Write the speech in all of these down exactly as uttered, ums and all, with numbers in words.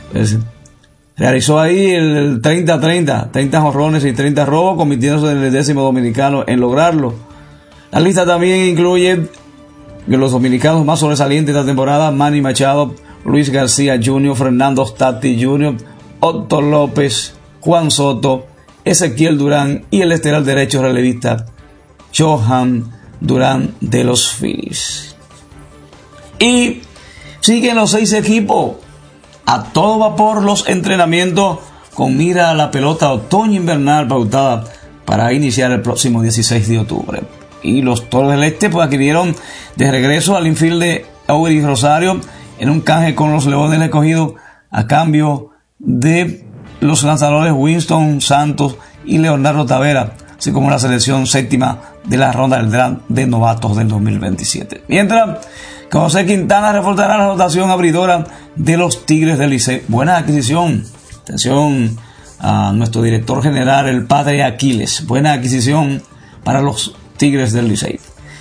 Pues, realizó ahí el treinta treinta, treinta jonrones y treinta robos, convirtiéndose en el décimo dominicano en lograrlo. La lista también incluye los dominicanos más sobresalientes de esta temporada: Manny Machado, Luis García junior, Fernando Stati junior, Otto López, Juan Soto, Ezequiel Durán y el estelar derecho relevista Johan Durán de los Phillies. Y siguen los seis equipos a todo vapor los entrenamientos con mira a la pelota otoño-invernal pautada para iniciar el próximo dieciséis de octubre. Y los Toros del Este pues adquirieron de regreso al infield de Eury Rosario en un canje con los Leones del Escogido a cambio de los lanzadores Winston Santos y Leonardo Tavera, así como la selección séptima de la ronda del draft de novatos del dos mil veintisiete. Mientras que José Quintana reforzará la rotación abridora de los Tigres del Licey. Buena adquisición. Atención a nuestro director general, el padre Aquiles. Buena adquisición para los Tigres del Licey.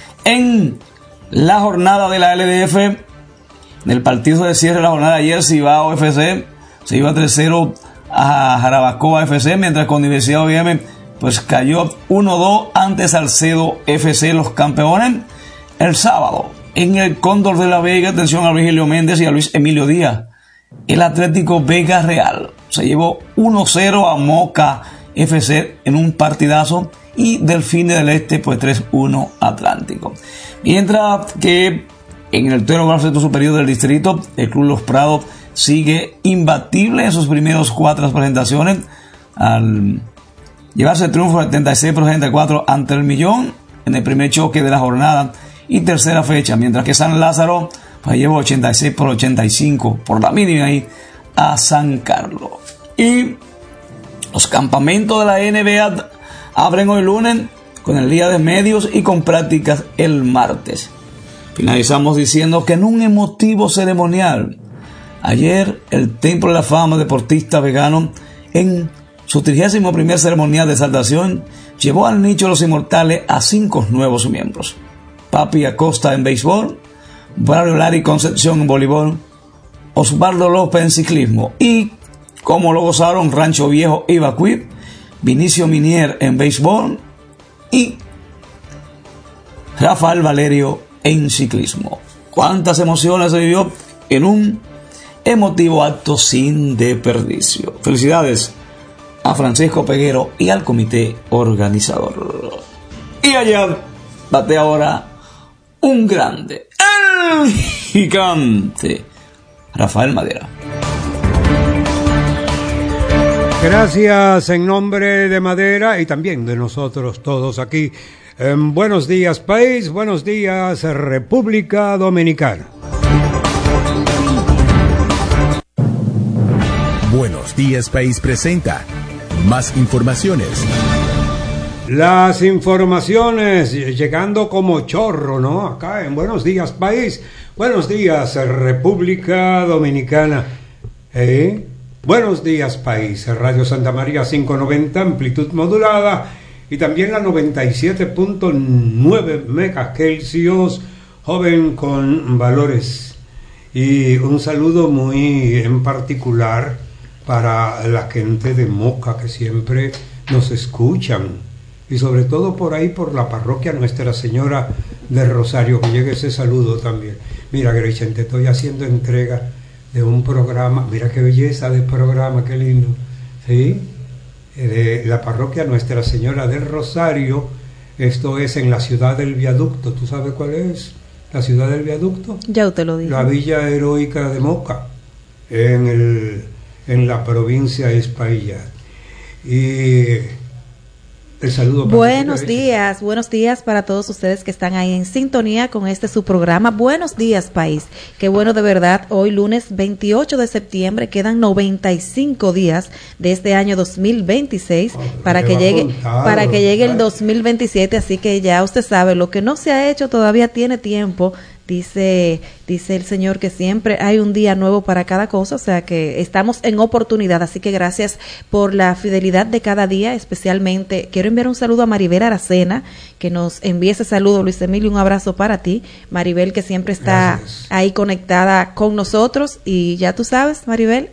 En la jornada de la L D F, en el partido de cierre de la jornada de ayer, Cibao F C se iba tres cero a Jarabacoa F C, mientras con Universidad O V M pues cayó uno dos ante Salcedo F C, los campeones. El sábado, en el Cóndor de la Vega, atención a Virgilio Méndez y a Luis Emilio Díaz, el Atlético Vega Real se llevó uno cero a Moca F C en un partidazo, y Delfines del Este pues tres uno Atlántico. Mientras que en el Toro Baloncesto Superior del Distrito, el Club Los Prados sigue imbatible en sus primeros cuatro presentaciones al llevarse el triunfo setenta y seis por setenta y cuatro ante el Millón en el primer choque de la jornada y tercera fecha, mientras que San Lázaro pues llevó ochenta y seis por ochenta y cinco por la mínima ahí a San Carlos. Y los campamentos de la N B A abren hoy lunes con el día de medios y con prácticas el martes. Finalizamos diciendo que en un emotivo ceremonial, ayer el Templo de la Fama Deportista Vegano, en su trigésimo primer ceremonial de exaltación, llevó al nicho de los inmortales a cinco nuevos miembros: Papi Acosta en béisbol, Braulio Lari Concepción en voleibol, Osvaldo López en ciclismo, y como lo gozaron Rancho Viejo y Bacuí, Vinicio Minier en béisbol y Rafael Valerio en ciclismo. Cuántas emociones se vivió en un emotivo acto sin desperdicio. Felicidades a Francisco Peguero y al comité organizador. Y allá bate ahora un grande, el gigante Rafael Madera. Gracias en nombre de Madera y también de nosotros todos aquí. En Buenos Días País, buenos días República Dominicana. Buenos Días País presenta más informaciones. Las informaciones llegando como chorro, ¿no? Acá en Buenos Días País, buenos días República Dominicana. ¿Eh? Buenos días País, Radio Santa María quinientos noventa, amplitud modulada, y también la noventa y siete punto nueve megahercios, joven con valores. Y un saludo muy en particular para la gente de Moca que siempre nos escuchan, y sobre todo por ahí por la parroquia Nuestra Señora de Rosario, que llegue ese saludo también. Mira, Gretchen, te estoy haciendo entrega de un programa, mira qué belleza de programa, qué lindo, ¿sí? De la parroquia Nuestra Señora del Rosario. Esto es en la ciudad del Viaducto. ¿Tú sabes cuál es la ciudad del Viaducto? Ya usted lo dijo. La Villa Heroica de Moca, en el en la provincia de Espaillat. Y el saludo para buenos días, buenos días para todos ustedes que están ahí en sintonía con este su programa. Buenos días País. Qué bueno, de verdad, hoy lunes veintiocho de septiembre, quedan noventa y cinco días de este año dos mil veintiséis oh, para que llegue contado, para que llegue el dos mil veintisiete, así que ya usted sabe, lo que no se ha hecho todavía tiene tiempo. Dice, dice el Señor que siempre hay un día nuevo para cada cosa, o sea que estamos en oportunidad, así que gracias por la fidelidad de cada día. Especialmente quiero enviar un saludo a Maribel Aracena, que nos envía ese saludo. Luis Emilio, un abrazo para ti, Maribel, que siempre está gracias. Ahí conectada con nosotros, y ya tú sabes, Maribel,